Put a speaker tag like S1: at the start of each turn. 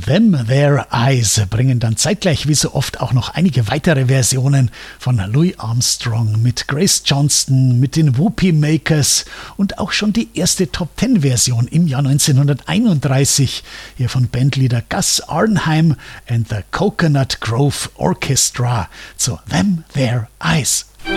S1: Them Their Eyes bringen dann zeitgleich wie so oft auch noch einige weitere Versionen von Louis Armstrong mit Grace Johnston, mit den Whoopie Makers und auch schon die erste Top-10-Version im Jahr 1931 hier von Bandleader Gus Arnheim and the Coconut Grove Orchestra zu Them Their Eyes.